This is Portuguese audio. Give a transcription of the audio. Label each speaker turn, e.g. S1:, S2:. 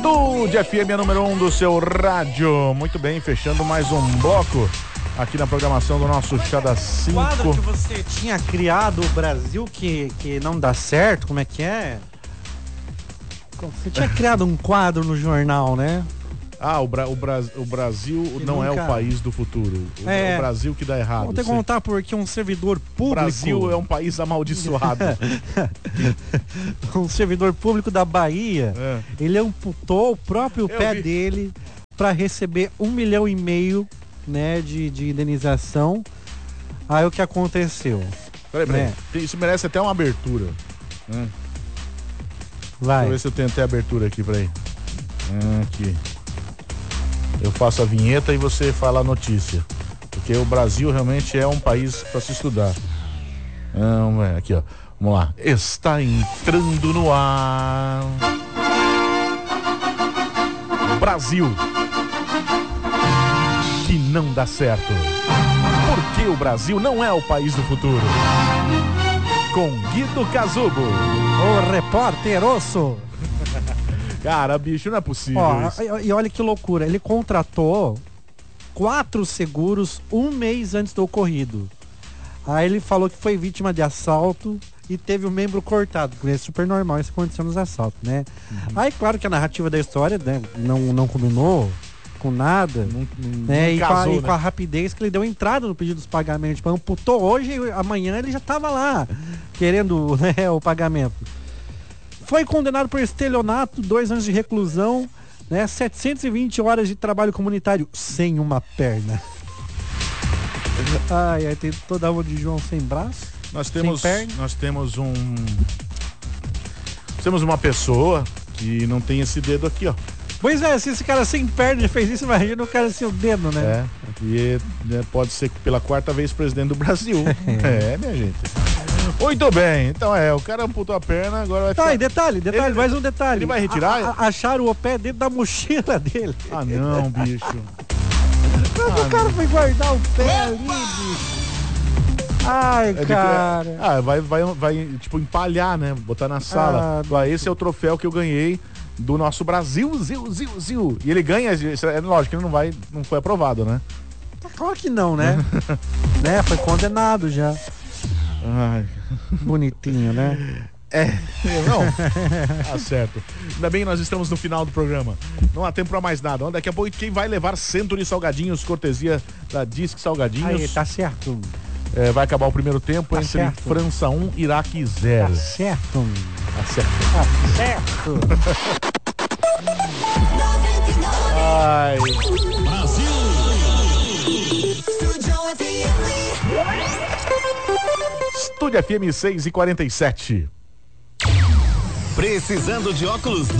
S1: Estúdio FM, a número 1 do seu rádio. Muito bem, fechando mais um bloco aqui na programação do nosso Chá das 5.
S2: O quadro que você tinha criado, o Brasil que não dá certo, como é que é? Você tinha criado um quadro no jornal, né?
S1: Ah, o Brasil que não nunca... é o país do futuro. O Brasil que dá errado.
S2: Vou te contar porque um servidor público...
S1: O Brasil é um país amaldiçoado.
S2: Um servidor público da Bahia, ele amputou o próprio pé dele para receber 1,5 milhão, né, de indenização. Aí o que aconteceu?
S1: Peraí. Isso merece até uma abertura.
S2: Vai.
S1: Deixa eu ver se eu tenho até abertura aqui, peraí. Aqui. Eu faço a vinheta e você fala a notícia. Porque o Brasil realmente é um país para se estudar. Aqui, ó. Vamos lá. Está entrando no ar. Brasil. Que não dá certo. Porque o Brasil não é o país do futuro. Com Guido Casubo.
S2: O repórter osso.
S1: Cara, bicho, não é possível.
S2: E olha que loucura. Ele contratou 4 seguros 1 mês antes do ocorrido. Aí ele falou que foi vítima de assalto e teve o membro cortado. Porque é super normal isso acontecer nos assaltos, né? Aí, claro que a narrativa da história, né, não combinou com nada. Né? E com a rapidez que ele deu entrada no pedido dos pagamentos. Tipo, amputou hoje e amanhã ele já estava lá querendo, né, o pagamento. Foi condenado por estelionato, 2 anos de reclusão, né? 720 horas de trabalho comunitário sem uma perna. Ai, tem toda a alma de João sem braço.
S1: Nós temos uma pessoa que não tem esse dedo aqui, ó.
S2: Pois é, se esse cara sem perna fez isso, imagina o cara sem o dedo, né?
S1: E pode ser pela 4ª vez presidente do Brasil. Minha gente. Muito bem, então o cara amputou a perna, agora vai ficar...
S2: E detalhe, mais um detalhe.
S1: Ele vai retirar?
S2: Acharam o pé dentro da mochila dele.
S1: Ah, não, bicho.
S2: O cara foi guardar o pé ali, bicho. Ai, cara.
S1: Vai tipo empalhar, né? Botar na sala. Esse é o troféu que eu ganhei do nosso Brasil, Zil. E ele ganha, é lógico que ele não foi aprovado, né?
S2: Claro que não, né? Né? Foi condenado já.
S1: Ai.
S2: Bonitinho, né?
S1: Não. Tá certo. Ainda bem que nós estamos no final do programa. Não há tempo pra mais nada. Daqui a pouco quem vai levar Century Salgadinhos, cortesia da Disque Salgadinhos.
S2: Aí, tá certo.
S1: Vai acabar o primeiro tempo entre certo. França 1, Iraque 0.
S2: Tá certo.
S1: Ai.
S3: Brasil.
S1: Estúdio FM 6h47.
S3: Precisando de óculos